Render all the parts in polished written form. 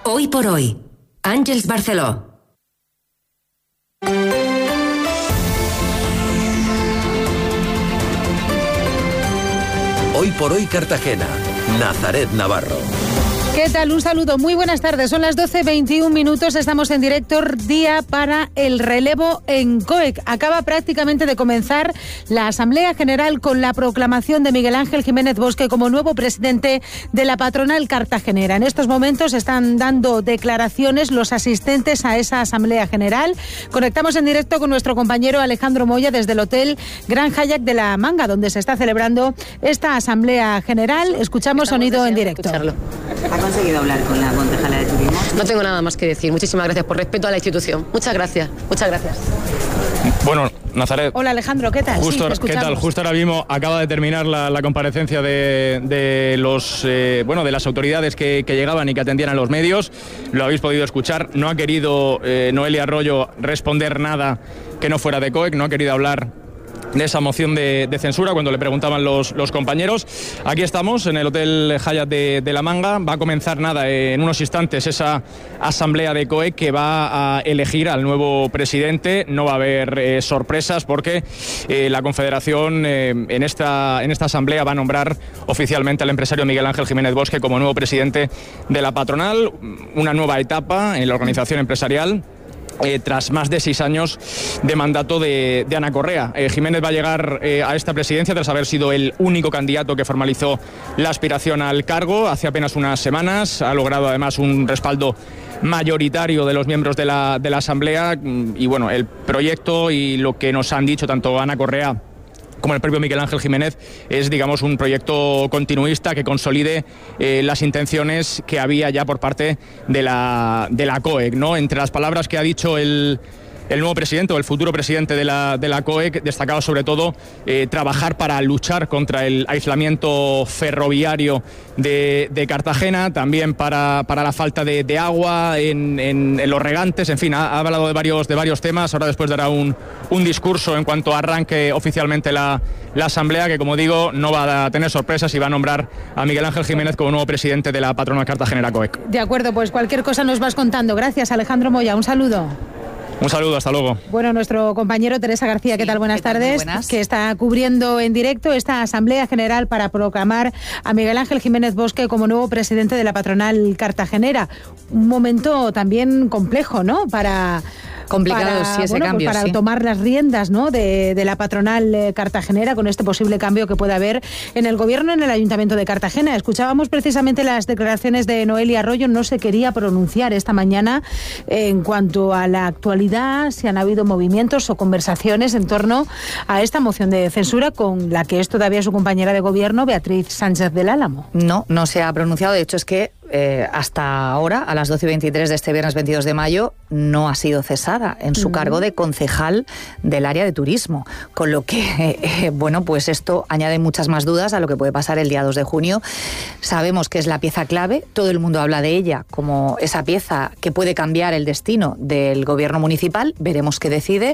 Hoy por hoy, Àngels Barceló. Hoy por hoy Cartagena, Nazaret Navarro. ¿Qué tal? Un saludo, muy buenas tardes. Son las 12:21, estamos en directo, día para el relevo en COEC. Acaba prácticamente de comenzar la Asamblea General con la proclamación de Miguel Ángel Jiménez Bosque como nuevo presidente de la patronal cartagenera. En estos momentos están dando declaraciones los asistentes a esa Asamblea General. Conectamos en directo con nuestro compañero Alejandro Moya desde el Hotel Gran Hyatt de La Manga, donde se está celebrando esta Asamblea General. Escuchamos sonido en directo. ¿Ha conseguido hablar con la concejala de turismo? No tengo nada más que decir. Muchísimas gracias por respeto a la institución. Muchas gracias. Muchas gracias. Bueno, Nazaret. Hola Alejandro, ¿qué tal? Justo, ¿qué tal? Justo ahora mismo acaba de terminar la comparecencia de las autoridades que llegaban y que atendían a los medios. Lo habéis podido escuchar. No ha querido Noelia Arroyo responder nada que no fuera de COEC. No ha querido hablar de esa moción de censura cuando le preguntaban los compañeros. Aquí estamos en el Hotel Hyatt de La Manga. Va a comenzar en unos instantes esa asamblea de COEC que va a elegir al nuevo presidente. No va a haber sorpresas porque la Confederación en esta asamblea va a nombrar oficialmente al empresario Miguel Ángel Jiménez Bosque como nuevo presidente de la patronal. Una nueva etapa en la organización empresarial. Tras más de 6 años de mandato de Ana Correa. Jiménez va a llegar a esta presidencia tras haber sido el único candidato que formalizó la aspiración al cargo hace apenas unas semanas. Ha logrado además un respaldo mayoritario de los miembros de la Asamblea y bueno, el proyecto y lo que nos han dicho tanto Ana Correa como el propio Miguel Ángel Jiménez es, digamos, un proyecto continuista que consolide las intenciones que había ya por parte de la COEC, ¿no? Entre las palabras que ha dicho el nuevo presidente o el futuro presidente de la COEC, destacaba sobre todo trabajar para luchar contra el aislamiento ferroviario de Cartagena, también para la falta de agua en los regantes, en fin, ha hablado de varios temas. Ahora después dará un discurso en cuanto arranque oficialmente la asamblea, que como digo no va a tener sorpresas y va a nombrar a Miguel Ángel Jiménez como nuevo presidente de la patronal cartagenera COEC. De acuerdo, pues cualquier cosa nos vas contando. Gracias, Alejandro Moya, un saludo. Un saludo, hasta luego. Bueno, nuestro compañero Teresa García, ¿qué tal? Buenas tardes. Buenas. Que está cubriendo en directo esta Asamblea General para proclamar a Miguel Ángel Jiménez Bosque como nuevo presidente de la patronal cartagenera. Un momento también complejo, ¿no? Complicado, sí, ese cambio, para sí. tomar las riendas, ¿no? de la patronal cartagenera con este posible cambio que puede haber en el gobierno, en el Ayuntamiento de Cartagena. Escuchábamos precisamente las declaraciones de Noelia Arroyo. No se quería pronunciar esta mañana en cuanto a la actualidad, si han habido movimientos o conversaciones en torno a esta moción de censura con la que es todavía su compañera de gobierno, Beatriz Sánchez del Álamo. No se ha pronunciado. De hecho, es que hasta ahora, a las 12:23 de este viernes 22 de mayo, no ha sido cesada en su cargo de concejal del área de turismo. Con lo que, pues esto añade muchas más dudas a lo que puede pasar el día 2 de junio. Sabemos que es la pieza clave, todo el mundo habla de ella como esa pieza que puede cambiar el destino del gobierno municipal. Veremos qué decide.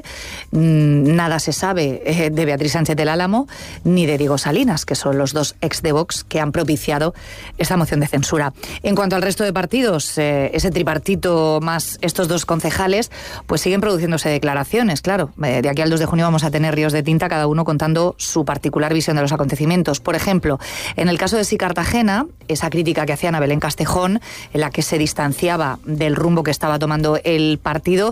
Nada se sabe de Beatriz Sánchez del Álamo ni de Diego Salinas, que son los dos ex de Vox que han propiciado esta moción de censura. En cuanto al resto de partidos, ese tripartito más estos dos concejales, pues siguen produciéndose declaraciones, claro. De aquí al 2 de junio vamos a tener ríos de tinta, cada uno contando su particular visión de los acontecimientos. Por ejemplo, en el caso de Sí Cartagena, esa crítica que hacían a Belén Castejón, en la que se distanciaba del rumbo que estaba tomando el partido,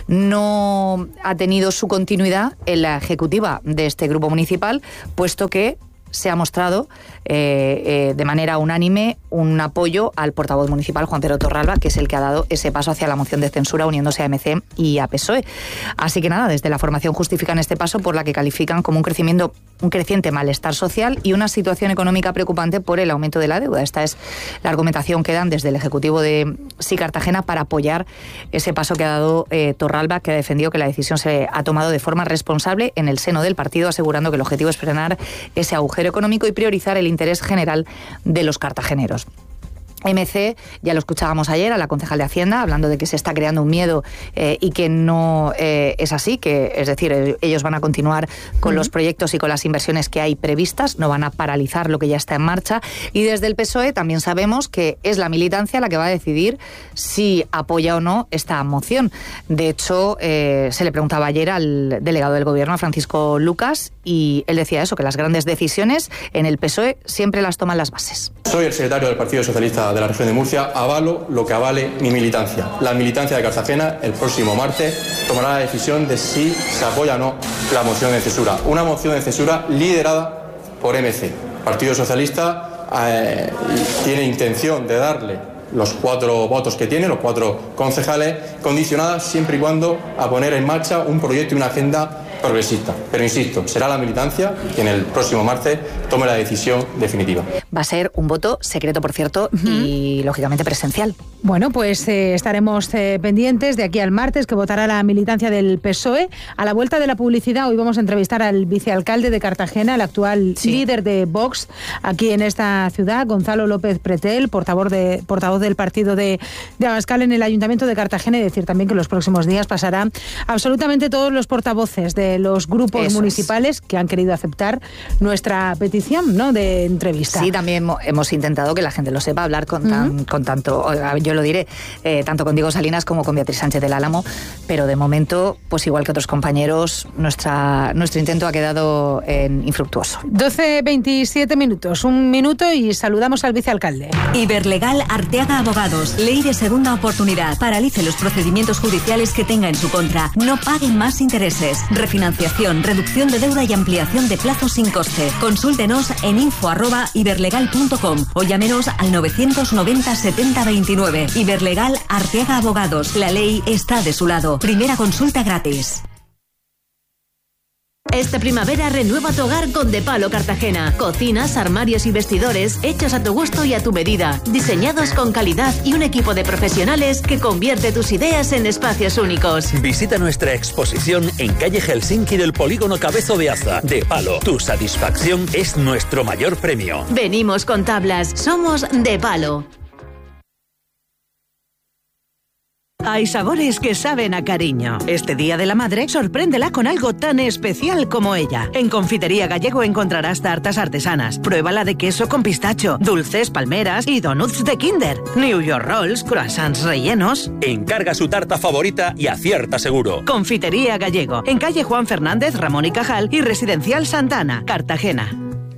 no ha tenido su continuidad en la ejecutiva de este grupo municipal, puesto que se ha mostrado de manera unánime un apoyo al portavoz municipal Juan Pedro Torralba, que es el que ha dado ese paso hacia la moción de censura uniéndose a MC y a PSOE. Así que nada, desde la formación justifican este paso por la que califican como un creciente malestar social y una situación económica preocupante por el aumento de la deuda. Esta es la argumentación que dan desde el Ejecutivo de Sí Cartagena para apoyar ese paso que ha dado Torralba, que ha defendido que la decisión se ha tomado de forma responsable en el seno del partido, asegurando que el objetivo es frenar ese agujero económico y priorizar el interés general de los cartageneros. MC, ya lo escuchábamos ayer a la concejal de Hacienda hablando de que se está creando un miedo y que no es así, que es decir, ellos van a continuar con los proyectos y con las inversiones que hay previstas, no van a paralizar lo que ya está en marcha. Y desde el PSOE también sabemos que es la militancia la que va a decidir si apoya o no esta moción. De hecho, se le preguntaba ayer al delegado del Gobierno, a Francisco Lucas, y él decía eso, que las grandes decisiones en el PSOE siempre las toman las bases. Soy el secretario del Partido Socialista de la región de Murcia, avalo lo que avale mi militancia. La militancia de Cartagena el próximo martes tomará la decisión de si se apoya o no la moción de censura. Una moción de censura liderada por MC. El Partido Socialista tiene intención de darle los 4 votos que tiene, los 4 concejales, condicionadas siempre y cuando a poner en marcha un proyecto y una agenda progresista. Pero insisto, será la militancia quien el próximo martes tome la decisión definitiva. Va a ser un voto secreto, por cierto, y lógicamente presencial. Bueno, pues estaremos pendientes de aquí al martes, que votará la militancia del PSOE. A la vuelta de la publicidad, hoy vamos a entrevistar al vicealcalde de Cartagena, el actual líder de Vox aquí en esta ciudad, Gonzalo López Pretel, portavoz del partido de Abascal en el Ayuntamiento de Cartagena, y decir también que en los próximos días pasarán absolutamente todos los portavoces de los grupos municipales que han querido aceptar nuestra petición, ¿no?, de entrevista. Sí, también hemos intentado que la gente lo sepa, hablar con tanto, yo lo diré, tanto con Diego Salinas como con Beatriz Sánchez del Álamo, pero de momento, pues igual que otros compañeros, nuestro intento ha quedado infructuoso. 12:27 minutos, un minuto y saludamos al vicealcalde. Iberlegal Arteaga Abogados, ley de segunda oportunidad. Paralice los procedimientos judiciales que tenga en su contra. No paguen más intereses. Refinanciación, reducción de deuda y ampliación de plazos sin coste. Consúltenos en info@iberlegal.com o llámenos al 990 70 29. Iberlegal Arteaga Abogados. La ley está de su lado. Primera consulta gratis. Esta primavera renueva tu hogar con De Palo Cartagena. Cocinas, armarios y vestidores hechos a tu gusto y a tu medida. Diseñados con calidad y un equipo de profesionales que convierte tus ideas en espacios únicos. Visita nuestra exposición en calle Helsinki del Polígono Cabezo de Aza. De Palo, tu satisfacción es nuestro mayor premio. Venimos con tablas. Somos De Palo. Hay sabores que saben a cariño. Este Día de la Madre, sorpréndela con algo tan especial como ella. En Confitería Gallego encontrarás tartas artesanas. Pruébala de queso con pistacho, dulces, palmeras y donuts de Kinder. New York Rolls, croissants rellenos. Encarga su tarta favorita y acierta seguro. Confitería Gallego, en calle Juan Fernández, Ramón y Cajal y Residencial Santana, Cartagena.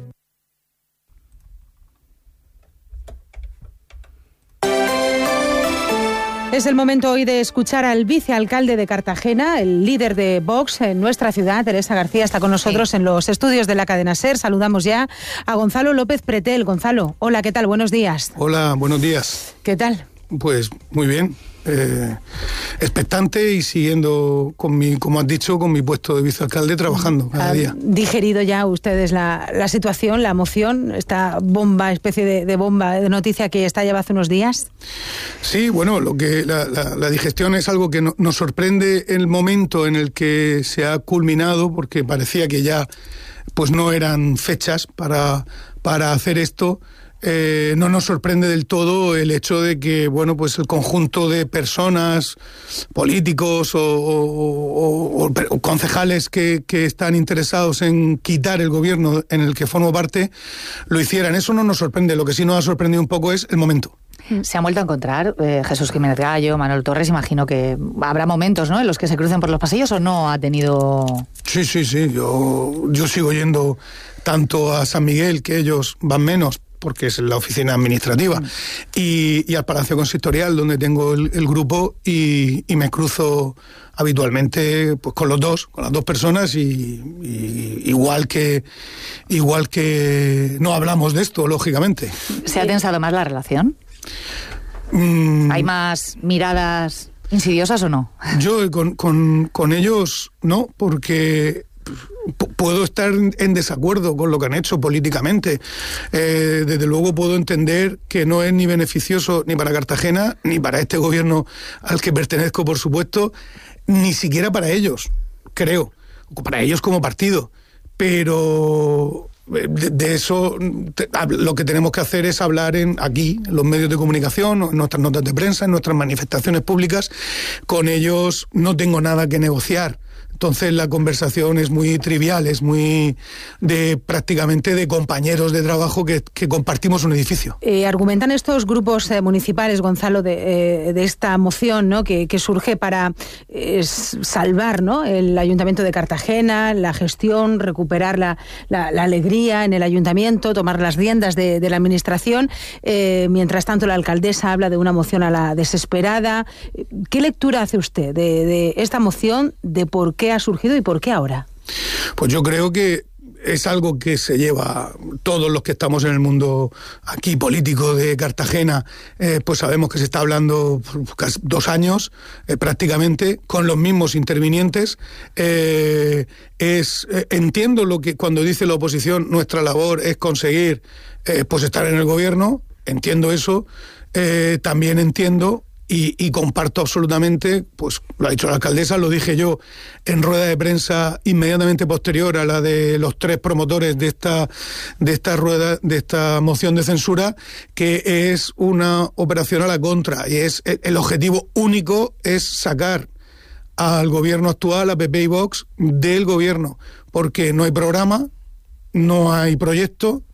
Es el momento hoy de escuchar al vicealcalde de Cartagena, el líder de Vox en nuestra ciudad. Teresa García está con nosotros en los estudios de la cadena SER. Saludamos ya a Gonzalo López Pretel. Gonzalo, hola, ¿qué tal? Buenos días. Hola, buenos días. ¿Qué tal? Pues muy bien. Expectante y siguiendo como has dicho, con mi puesto de vicealcalde, trabajando cada día. ¿Han digerido ya ustedes la situación, la emoción, esta especie de bomba de noticia que estallaba hace unos días? Sí, bueno, la digestión es algo que nos sorprende el momento en el que se ha culminado, porque parecía que ya pues no eran fechas para hacer esto. No nos sorprende del todo el hecho de que, bueno, pues el conjunto de personas, políticos o concejales que están interesados en quitar el gobierno en el que formo parte, lo hicieran. Eso no nos sorprende. Lo que sí nos ha sorprendido un poco es el momento. Se han vuelto a encontrar Jesús Jiménez Gallo, Manuel Torres. Imagino que habrá momentos, ¿no?, en los que se crucen por los pasillos, ¿o no ha tenido...? Sí. Yo sigo yendo tanto a San Miguel, que ellos van menos, porque es la oficina administrativa, y al Palacio Consistorial, donde tengo el grupo, y me cruzo habitualmente pues con las dos personas, y igual que no hablamos de esto, lógicamente. ¿Se ha tensado más la relación? ¿Hay más miradas insidiosas o no? Yo con ellos no, porque puedo estar en desacuerdo con lo que han hecho políticamente. Desde luego puedo entender que no es ni beneficioso ni para Cartagena, ni para este gobierno al que pertenezco, por supuesto, ni siquiera para ellos, creo, para ellos como partido. Pero de eso lo que tenemos que hacer es hablar aquí, en los medios de comunicación, en nuestras notas de prensa, en nuestras manifestaciones públicas. Con ellos no tengo nada que negociar. Entonces la conversación es muy trivial, es muy prácticamente de compañeros de trabajo que compartimos un edificio. Argumentan estos grupos municipales, Gonzalo, de esta moción, ¿no?, que surge para salvar, ¿no?, el Ayuntamiento de Cartagena, la gestión, recuperar la alegría en el Ayuntamiento, tomar las riendas de la administración. Mientras tanto, la alcaldesa habla de una moción a la desesperada. ¿Qué lectura hace usted de esta moción, de por qué ha surgido y por qué ahora? Pues yo creo que es algo que se lleva todos los que estamos en el mundo aquí político de Cartagena, pues sabemos que se está hablando casi 2 años prácticamente con los mismos intervinientes. Entiendo lo que cuando dice la oposición nuestra labor es conseguir pues estar en el gobierno, entiendo eso, también entiendo y comparto absolutamente, pues lo ha dicho la alcaldesa, lo dije yo en rueda de prensa inmediatamente posterior a la de los 3 promotores de esta moción de censura, que es una operación a la contra, y es el objetivo único es sacar al gobierno actual, a PP y Vox, del gobierno, porque no hay programa, no hay proyecto.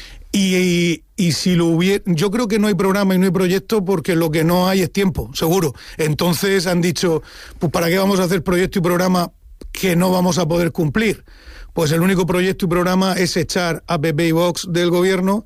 Y si lo hubiera, yo creo que no hay programa y no hay proyecto porque lo que no hay es tiempo, seguro. Entonces han dicho, pues ¿para qué vamos a hacer proyecto y programa que no vamos a poder cumplir? Pues el único proyecto y programa es echar a PP y Vox del gobierno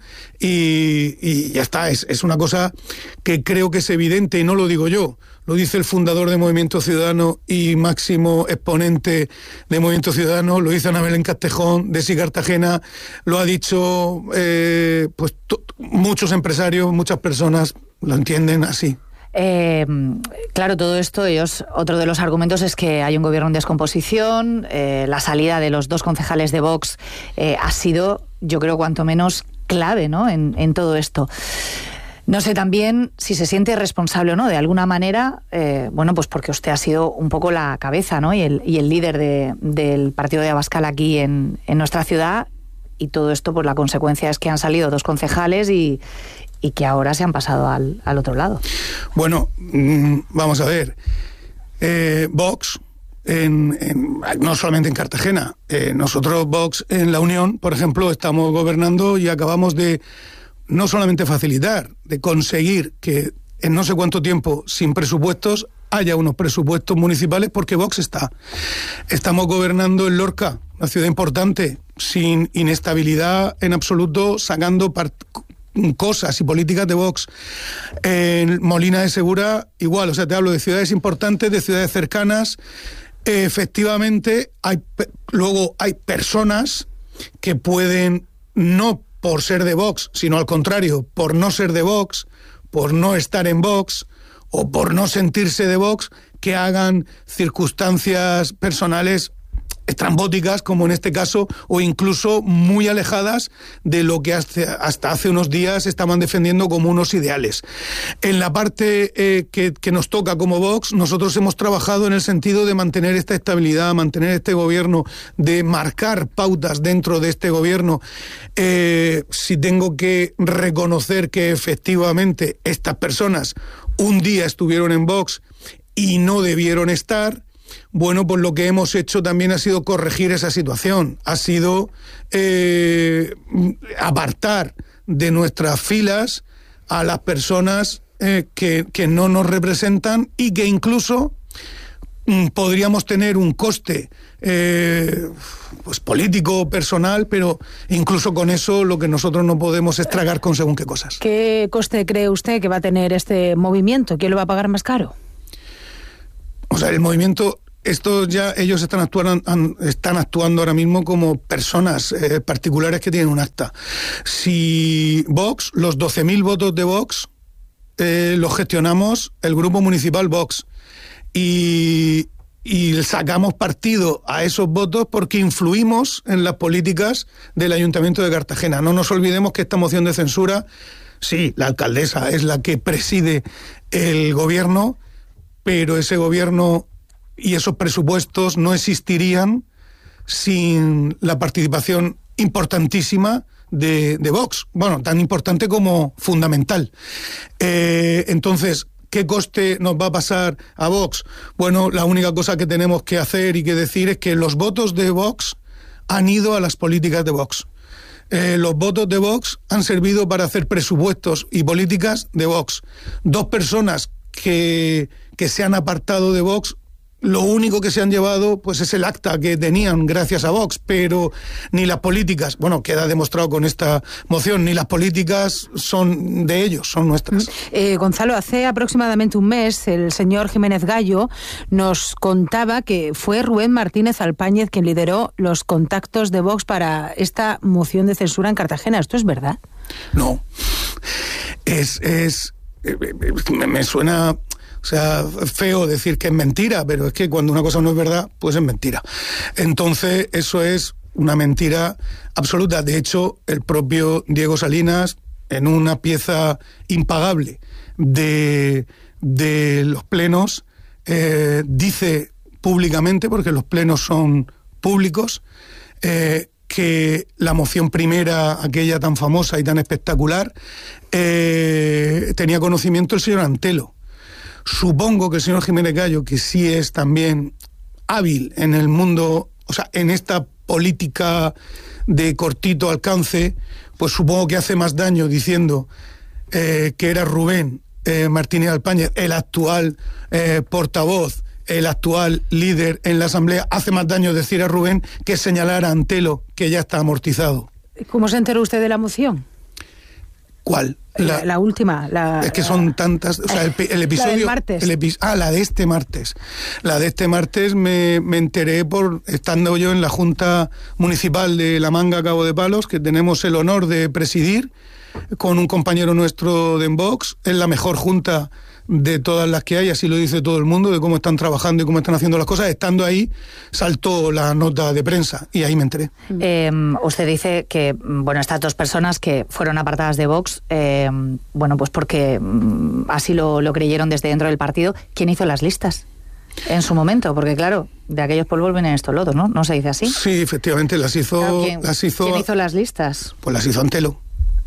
y ya está. Es una cosa que creo que es evidente y no lo digo yo. Lo dice el fundador de Movimiento Ciudadano y máximo exponente de Movimiento Ciudadano, lo dice Ana Belén Castejón, de Sí Cartagena, lo ha dicho pues muchos empresarios, muchas personas lo entienden así. Claro, todo esto, otro de los argumentos es que hay un gobierno en descomposición, la salida de los 2 concejales de Vox ha sido, yo creo, cuanto menos clave, ¿no?, en todo esto. No sé también si se siente responsable o no, de alguna manera, bueno, pues porque usted ha sido un poco la cabeza, ¿no?, y el líder del partido de Abascal aquí en nuestra ciudad, y todo esto, pues la consecuencia es que han salido 2 concejales y que ahora se han pasado al otro lado. Bueno, vamos a ver. Vox, no solamente en Cartagena, nosotros Vox en La Unión, por ejemplo, estamos gobernando y acabamos de no solamente facilitar, de conseguir que en no sé cuánto tiempo, sin presupuestos, haya unos presupuestos municipales, porque Vox está. Estamos gobernando en Lorca, una ciudad importante, sin inestabilidad en absoluto, sacando cosas y políticas de Vox. En Molina de Segura, igual, o sea, te hablo de ciudades importantes, de ciudades cercanas. Efectivamente, luego hay personas que pueden, no por ser de Vox, sino al contrario, por no ser de Vox, por no estar en Vox o por no sentirse de Vox, que hagan circunstancias personales estrambóticas, como en este caso, o incluso muy alejadas de lo que hasta hace unos días estaban defendiendo como unos ideales. En la parte que nos toca como Vox, nosotros hemos trabajado en el sentido de mantener esta estabilidad, mantener este gobierno, de marcar pautas dentro de este gobierno. Si tengo que reconocer que efectivamente estas personas un día estuvieron en Vox y no debieron estar, bueno, pues lo que hemos hecho también ha sido corregir esa situación, ha sido apartar de nuestras filas a las personas que no nos representan y que incluso podríamos tener un coste pues político, personal, pero incluso con eso lo que nosotros no podemos es tragar con según qué cosas. ¿Qué coste cree usted que va a tener este movimiento? ¿Quién lo va a pagar más caro? O sea, el movimiento, ellos están actuando ahora mismo como personas particulares que tienen un acta. Si Vox, los 12.000 votos de Vox, los gestionamos el grupo municipal Vox y sacamos partido a esos votos porque influimos en las políticas del Ayuntamiento de Cartagena. No nos olvidemos que esta moción de censura, sí, la alcaldesa es la que preside el gobierno, pero ese gobierno y esos presupuestos no existirían sin la participación importantísima de Vox. Bueno, tan importante como fundamental. Entonces, ¿qué coste nos va a pasar a Vox? Bueno, la única cosa que tenemos que hacer y que decir es que los votos de Vox han ido a las políticas de Vox. Los votos de Vox han servido para hacer presupuestos y políticas de Vox. 2 personas que se han apartado de Vox, lo único que se han llevado pues es el acta que tenían gracias a Vox, pero ni las políticas, bueno, queda demostrado con esta moción, ni las políticas son de ellos, son nuestras. Gonzalo, hace aproximadamente un mes el señor Jiménez Gallo nos contaba que fue Rubén Martínez Alpáñez quien lideró los contactos de Vox para esta moción de censura en Cartagena. ¿Esto es verdad? No. Me suena... O sea, feo decir que es mentira, pero es que cuando una cosa no es verdad, pues es mentira. Entonces, eso es una mentira absoluta. De hecho, el propio Diego Salinas, en una pieza impagable de los plenos, dice públicamente, porque los plenos son públicos, que la moción primera, aquella tan famosa y tan espectacular, tenía conocimiento el señor Antelo. Supongo que el señor Jiménez Gallo, que sí es también hábil en el mundo, o sea, en esta política de cortito alcance, pues supongo que hace más daño diciendo que era Rubén Martínez Alpáñez, el actual portavoz, el actual líder en la Asamblea, hace más daño decir a Rubén que señalar a Antelo, que ya está amortizado. ¿Cómo se enteró usted de la moción? ¿Cuál? La última. Es que son tantas... O sea, el episodio... La del martes. La de este martes. La de este martes me enteré estando yo en la Junta Municipal de La Manga, Cabo de Palos, que tenemos el honor de presidir, con un compañero nuestro de Vox. Es la mejor junta de todas las que hay, así lo dice todo el mundo, de cómo están trabajando y cómo están haciendo las cosas. Estando ahí, saltó la nota de prensa y ahí me enteré. Usted dice que, bueno, estas 2 personas que fueron apartadas de Vox, bueno, pues porque así lo creyeron desde dentro del partido. ¿Quién hizo las listas en su momento? Porque claro, de aquellos polvos vienen estos lodos, ¿no? ¿No se dice así? Sí, efectivamente, las hizo... Claro, ¿quién hizo las listas? Pues las hizo Antelo.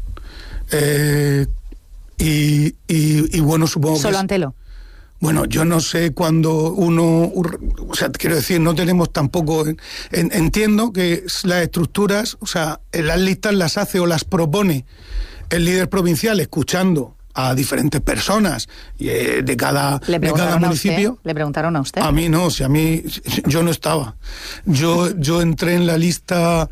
Y bueno, supongo ¿Solo Antelo? Bueno, yo no sé cuando uno... O sea, quiero decir, no tenemos tampoco... Entiendo que las estructuras, o sea, las listas las hace o las propone el líder provincial escuchando a diferentes personas de cada municipio. ¿Le preguntaron a usted? A mí no, yo no estaba. Yo entré en la lista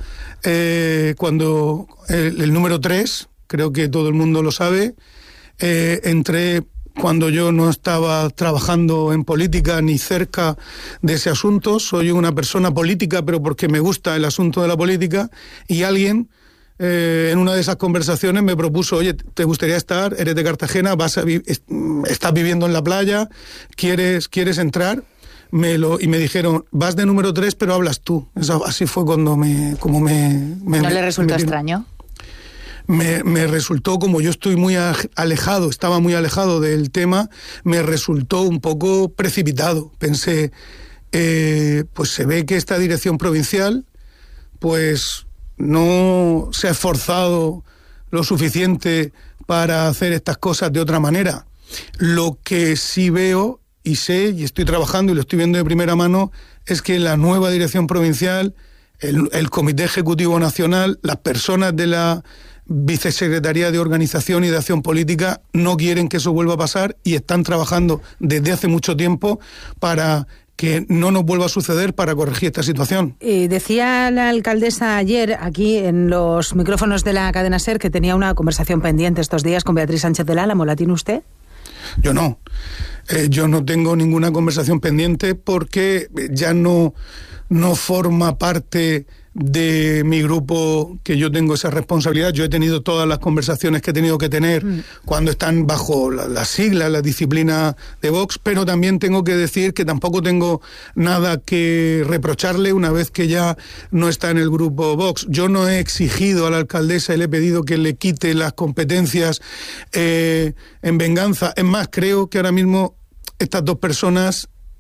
cuando el número 3, creo que todo el mundo lo sabe, entré cuando yo no estaba trabajando en política ni cerca de ese asunto. Soy una persona política, pero porque me gusta el asunto de la política, y alguien en una de esas conversaciones me propuso: oye, ¿te gustaría estar? Eres de Cartagena, estás viviendo en la playa, ¿quieres entrar? Y me dijeron: vas de número 3, pero hablas tú. Así fue cuando ¿No le resultó extraño? Me resultó, como yo estoy muy alejado, estaba muy alejado del tema, me resultó un poco precipitado. Pensé, pues se ve que esta dirección provincial pues no se ha esforzado lo suficiente para hacer estas cosas de otra manera. Lo que sí veo y sé, y estoy trabajando y lo estoy viendo de primera mano, es que la nueva dirección provincial, el Comité Ejecutivo Nacional, las personas de la Vicesecretaría de Organización y de Acción Política no quieren que eso vuelva a pasar y están trabajando desde hace mucho tiempo para que no nos vuelva a suceder, para corregir esta situación. Decía la alcaldesa ayer aquí en los micrófonos de la cadena SER que tenía una conversación pendiente estos días con Beatriz Sánchez del Álamo. ¿La tiene usted? Yo no. Yo no tengo ninguna conversación pendiente porque ya no forma parte de mi grupo que yo tengo esa responsabilidad. Yo he tenido todas las conversaciones que he tenido que tener cuando están bajo las siglas, la disciplina de Vox, pero también tengo que decir que tampoco tengo nada que reprocharle una vez que ya no está en el grupo Vox. Yo no he exigido a la alcaldesa y le he pedido que le quite las competencias en venganza. Es más, creo que ahora mismo estas 2 personas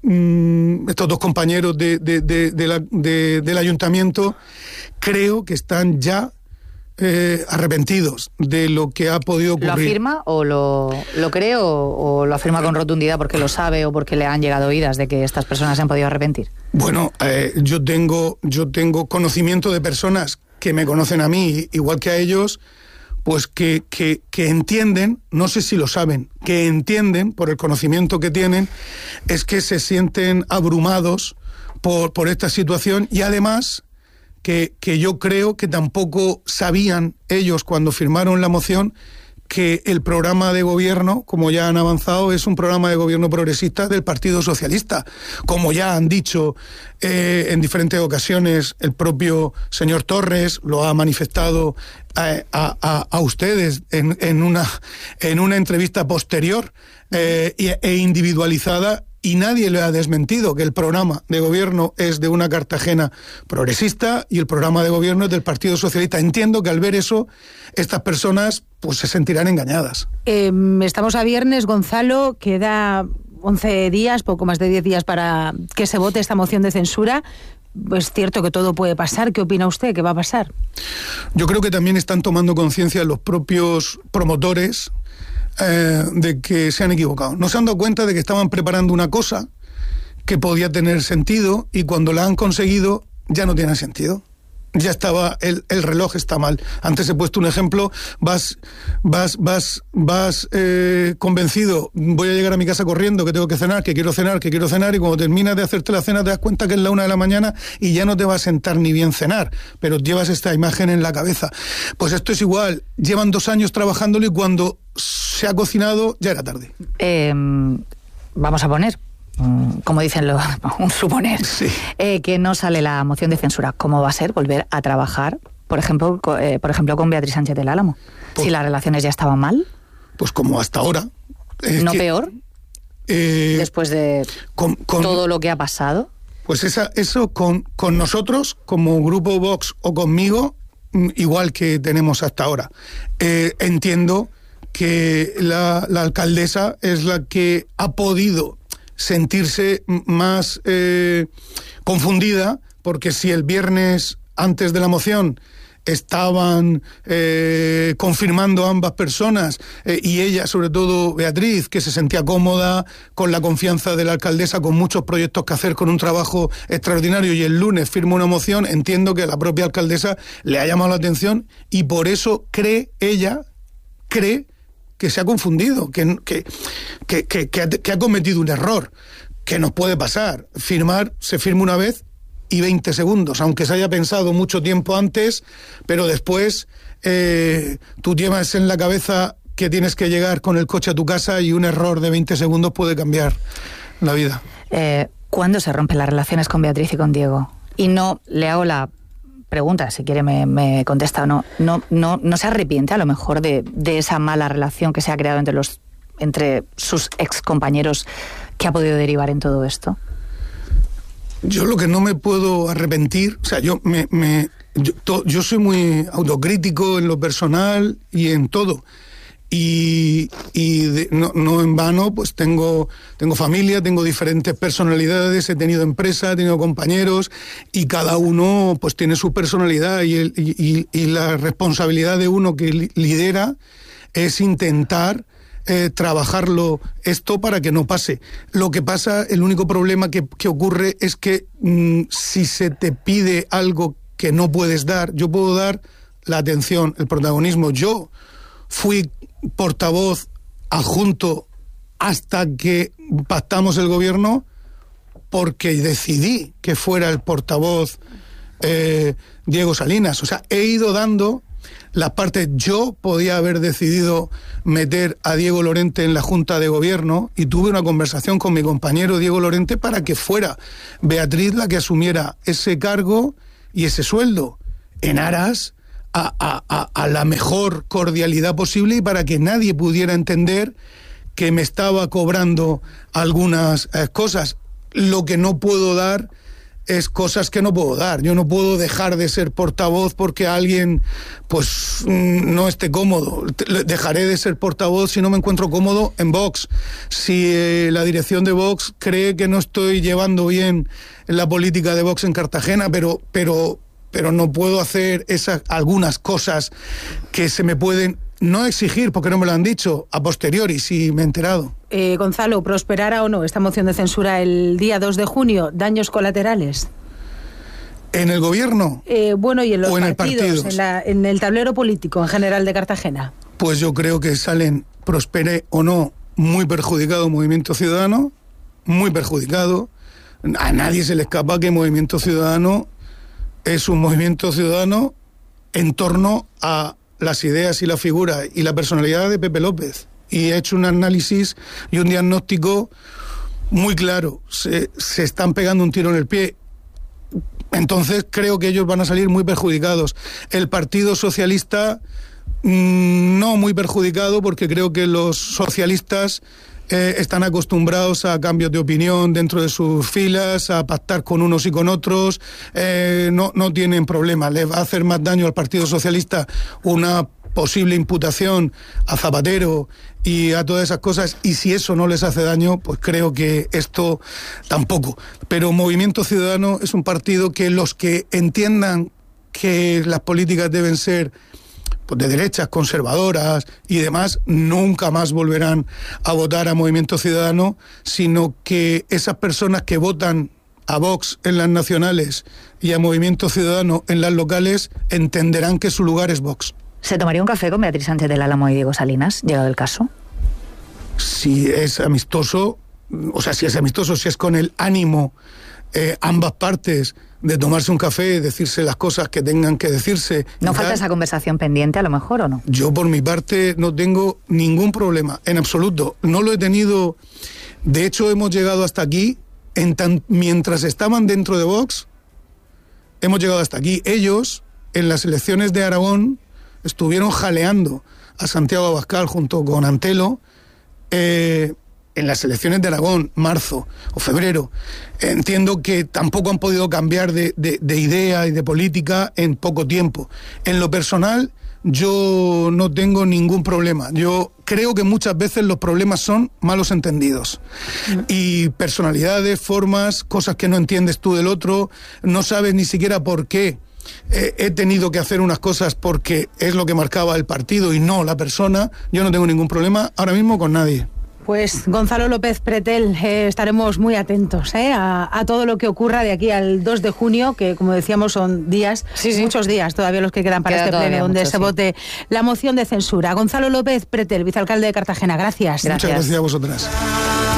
estos dos compañeros del ayuntamiento, creo que están ya arrepentidos de lo que ha podido ocurrir. ¿Lo afirma o lo cree o lo afirma con rotundidad porque lo sabe o porque le han llegado oídas de que estas personas se han podido arrepentir? Bueno, yo tengo conocimiento de personas que me conocen a mí igual que a ellos, pues que entienden, no sé si lo saben, que entienden por el conocimiento que tienen, es que se sienten abrumados por esta situación, y además que yo creo que tampoco sabían ellos cuando firmaron la moción que el programa de gobierno, como ya han avanzado, es un programa de gobierno progresista del Partido Socialista. Como ya han dicho en diferentes ocasiones, el propio señor Torres lo ha manifestado a ustedes en una entrevista posterior e individualizada, y nadie le ha desmentido que el programa de gobierno es de una Cartagena progresista y el programa de gobierno es del Partido Socialista. Entiendo que al ver eso, estas personas pues se sentirán engañadas. Estamos a viernes, Gonzalo, queda 11 días, poco más de 10 días para que se vote esta moción de censura. Es cierto que todo puede pasar. ¿Qué opina usted? ¿Qué va a pasar? Yo creo que también están tomando conciencia los propios promotores de que se han equivocado. No se han dado cuenta de que estaban preparando una cosa que podía tener sentido, y cuando la han conseguido ya no tiene sentido. Ya estaba, el reloj está mal. Antes he puesto un ejemplo, vas convencido, voy a llegar a mi casa corriendo, que tengo que cenar, que quiero cenar, y cuando terminas de hacerte la cena te das cuenta que es la 1 de la mañana y ya no te va a sentar ni bien cenar, pero llevas esta imagen en la cabeza. Pues esto es igual, llevan 2 años trabajándolo y cuando se ha cocinado ya era tarde. Vamos a poner, como dicen un suponer, sí, que no sale la moción de censura. ¿Cómo va a ser volver a trabajar, por ejemplo, con Beatriz Sánchez del Álamo? Pues, si las relaciones ya estaban mal. Pues como hasta ahora. ¿No peor? Después de todo lo que ha pasado. Pues eso con nosotros, como Grupo Vox, o conmigo, igual que tenemos hasta ahora. Entiendo que la alcaldesa es la que ha podido sentirse más confundida, porque si el viernes antes de la moción estaban confirmando ambas personas, y ella, sobre todo Beatriz, que se sentía cómoda con la confianza de la alcaldesa, con muchos proyectos que hacer, con un trabajo extraordinario, y el lunes firma una moción, entiendo que la propia alcaldesa le ha llamado la atención y por eso cree que se ha confundido, que ha cometido un error, que nos puede pasar. Se firma una vez y 20 segundos, aunque se haya pensado mucho tiempo antes, pero después tú llevas en la cabeza que tienes que llegar con el coche a tu casa y un error de 20 segundos puede cambiar la vida. ¿Cuándo se rompen las relaciones con Beatriz y con Diego? Y no le hago la pregunta, si quiere me contesta o no. ¿No se arrepiente a lo mejor de esa mala relación que se ha creado entre sus excompañeros, que ha podido derivar en todo esto? Yo lo que no me puedo arrepentir, o sea, yo soy muy autocrítico en lo personal y en todo. No en vano, pues tengo familia, tengo diferentes personalidades, he tenido empresa, he tenido compañeros, y cada uno pues tiene su personalidad, y la responsabilidad de uno que lidera es intentar trabajarlo esto para que no pase. Lo que pasa, el único problema que ocurre es que si se te pide algo que no puedes dar, yo puedo dar la atención, el protagonismo. Yo fui portavoz adjunto hasta que pactamos el gobierno porque decidí que fuera el portavoz Diego Salinas. O sea, he ido dando las partes. Yo podía haber decidido meter a Diego Lorente en la Junta de Gobierno, y tuve una conversación con mi compañero Diego Lorente para que fuera Beatriz la que asumiera ese cargo y ese sueldo, en aras a la mejor cordialidad posible, y para que nadie pudiera entender que me estaba cobrando algunas cosas. Lo que no puedo dar es cosas que no puedo dar. Yo no puedo dejar de ser portavoz porque alguien pues no esté cómodo. Dejaré de ser portavoz si no me encuentro cómodo en Vox. Si la dirección de Vox cree que no estoy llevando bien la política de Vox en Cartagena, pero no puedo hacer algunas cosas que se me pueden no exigir, porque no me lo han dicho, a posteriori, si me he enterado. Gonzalo, ¿prosperará o no esta moción de censura el día 2 de junio? ¿Daños colaterales? ¿En el gobierno? Bueno, y en los partidos, en el tablero político en general de Cartagena. Pues yo creo que salen, prospere o no, muy perjudicado Movimiento Ciudadano, muy perjudicado. A nadie se le escapa que Movimiento Ciudadano es un movimiento ciudadano en torno a las ideas y la figura y la personalidad de Pepe López. Y he hecho un análisis y un diagnóstico muy claro. Se están pegando un tiro en el pie. Entonces creo que ellos van a salir muy perjudicados. El Partido Socialista no muy perjudicado, porque creo que los socialistas están acostumbrados a cambios de opinión dentro de sus filas, a pactar con unos y con otros, no tienen problema. Le va a hacer más daño al Partido Socialista una posible imputación a Zapatero y a todas esas cosas, y si eso no les hace daño, pues creo que esto tampoco. Pero Movimiento Ciudadano es un partido que los que entiendan que las políticas deben ser pues de derechas, conservadoras y demás, nunca más volverán a votar a Movimiento Ciudadano, sino que esas personas que votan a Vox en las nacionales y a Movimiento Ciudadano en las locales entenderán que su lugar es Vox. ¿Se tomaría un café con Beatriz Sánchez del Álamo y Diego Salinas, llegado el caso? Si es amistoso, si es con el ánimo ambas partes de tomarse un café, decirse las cosas que tengan que decirse. ¿No falta esa conversación pendiente a lo mejor o no? Yo por mi parte no tengo ningún problema, en absoluto. No lo he tenido. De hecho, hemos llegado hasta aquí, mientras estaban dentro de Vox, hemos llegado hasta aquí. Ellos, en las elecciones de Aragón, estuvieron jaleando a Santiago Abascal junto con Antelo, en las elecciones de Aragón, marzo o febrero. Entiendo que tampoco han podido cambiar de idea y de política en poco tiempo. En lo personal, yo no tengo ningún problema. Yo creo que muchas veces los problemas son malos entendidos. Y personalidades, formas, cosas que no entiendes tú del otro, no sabes ni siquiera por qué. He tenido que hacer unas cosas porque es lo que marcaba el partido y no la persona. Yo no tengo ningún problema ahora mismo con nadie. Pues Gonzalo López Pretel, estaremos muy atentos a todo lo que ocurra de aquí al 2 de junio, que como decíamos son días, muchos días todavía los que quedan para este pleno donde se vote la moción de censura. Gonzalo López Pretel, vicealcalde de Cartagena, gracias. Muchas gracias a vosotras.